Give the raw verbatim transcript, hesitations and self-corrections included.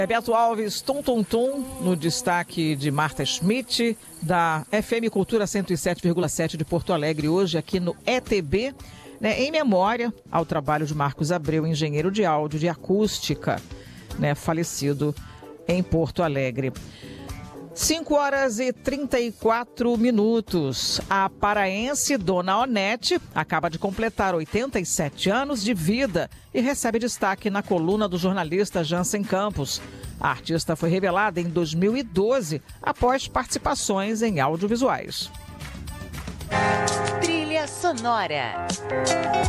Beto Alves, Tum Tum Tum, no destaque de Marta Schmidt, da F M Cultura cento e sete vírgula sete de Porto Alegre, hoje aqui no E T B, né, em memória ao trabalho de Marcos Abreu, engenheiro de áudio de acústica, né, falecido em Porto Alegre. cinco horas e trinta e quatro minutos. A paraense Dona Onete acaba de completar oitenta e sete anos de vida e recebe destaque na coluna do jornalista Jansen Campos. A artista foi revelada em dois mil e doze após participações em audiovisuais. Trilha sonora.